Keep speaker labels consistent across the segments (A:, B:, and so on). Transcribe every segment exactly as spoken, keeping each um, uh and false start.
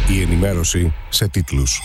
A: Η ενημέρωση σε τίτλους.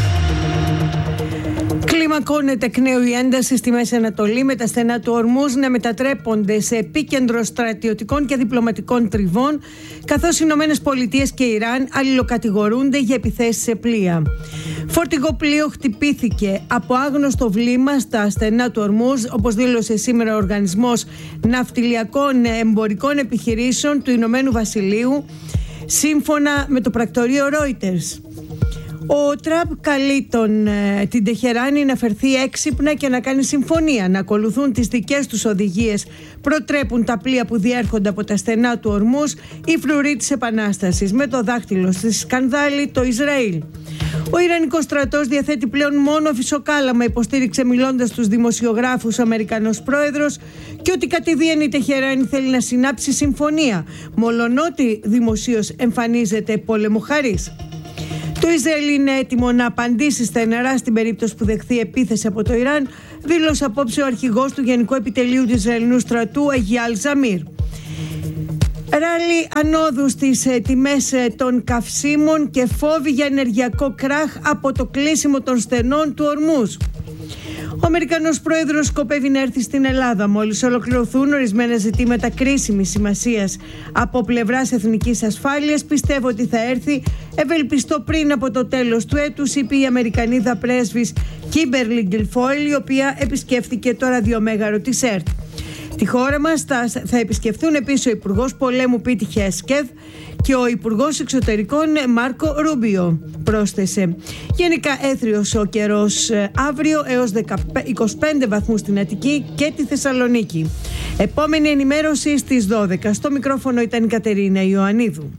B: Κλιμακώνεται εκ νέου η ένταση στη Μέση Ανατολή, με τα στενά του Ορμούζ να μετατρέπονται σε επίκεντρο στρατιωτικών και διπλωματικών τριβών, καθώς οι Ηνωμένες Πολιτείες και Ιράν αλληλοκατηγορούνται για επιθέσεις σε πλοία. Φορτηγό πλοίο χτυπήθηκε από άγνωστο βλήμα στα στενά του Ορμούζ, όπως δήλωσε σήμερα ο Οργανισμός Ναυτιλιακών Εμπορικών Επιχειρήσεων του Ηνωμένου Βασιλείου, σύμφωνα με το πρακτορείο Reuters. Ο Τραμπ καλεί τον, ε, την Τεχεράνη να φερθεί έξυπνα και να κάνει συμφωνία, να ακολουθούν τις δικές τους οδηγίες. Προτρέπουν τα πλοία που διέρχονται από τα στενά του Ορμούζ οι φρουροί της Επανάστασης, με το δάχτυλο στη σκανδάλη το Ισραήλ. Ο Ιρανικός στρατός διαθέτει πλέον μόνο φυσοκάλαμα, υποστήριξε μιλώντας στους δημοσιογράφους ο Αμερικανός πρόεδρος, και ότι κατηδίαν η Τεχεράνη θέλει να συνάψει συμφωνία, μολονότι δημοσίως εμφανίζεται πολεμοχαρής. Το Ισραήλ είναι έτοιμο να απαντήσει στεναρά στην περίπτωση που δεχθεί επίθεση από το Ιράν, δήλωσε απόψε ο αρχηγός του Γενικού Επιτελείου του Ισραηλινού στρατού, Αγιάλ Ζαμίρ. Ράλι ανόδου στις ε, τιμές ε, των καυσίμων και φόβοι για ενεργειακό κράχ από το κλείσιμο των στενών του Ορμούζ. Ο Αμερικανός πρόεδρος σκοπεύει να έρθει στην Ελλάδα μόλις ολοκληρωθούν ορισμένα ζητήματα κρίσιμης σημασίας από πλευράς εθνικής ασφάλειας. Πιστεύω ότι θα έρθει, ευελπιστώ πριν από το τέλος του έτους, είπε η Αμερικανίδα πρέσβης Κίμπερλι Γκιλφόιλ, η οποία επισκέφθηκε το ραδιομέγαρο της ΕΡΤ. Τη χώρα μας θα επισκεφθούν επίσης ο Υπουργός Πολέμου Πίτι Χέσκεθ και ο Υπουργός Εξωτερικών Μάρκο Ρούμπιο, πρόσθεσε. Γενικά έθριος ο καιρός αύριο, έως είκοσι πέντε βαθμούς στην Αττική και τη Θεσσαλονίκη. Επόμενη ενημέρωση στις δώδεκα. Στο μικρόφωνο ήταν η Κατερίνα Ιωαννίδου.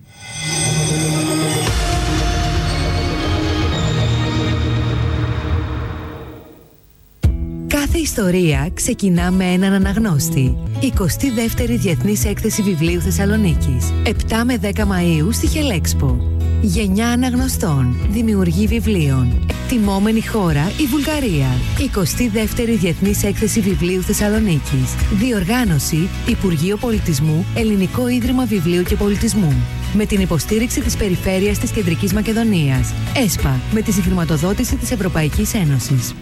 C: Κάθε ιστορία ξεκινά με έναν αναγνώστη. εικοστή δεύτερη Διεθνής Έκθεση Βιβλίου Θεσσαλονίκης. επτά με δέκα Μαΐου στη Χελέξπο. Γενιά αναγνωστών, δημιουργοί βιβλίων. Τιμόμενη χώρα η Βουλγαρία. εικοστή δεύτερη Διεθνής Έκθεση Βιβλίου Θεσσαλονίκης. Διοργάνωση Υπουργείο Πολιτισμού, Ελληνικό Ίδρυμα Βιβλίου και Πολιτισμού. Με την υποστήριξη της Περιφέρειας της Κεντρικής Μακεδονίας. ΕΣΠΑ, με τη συγχρηματοδότηση της Ευρωπαϊκής Ένωσης.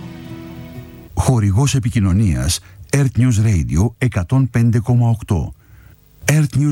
D: Χορηγός επικοινωνίας Earth News Radio εκατόν πέντε κόμμα οκτώ. Earth News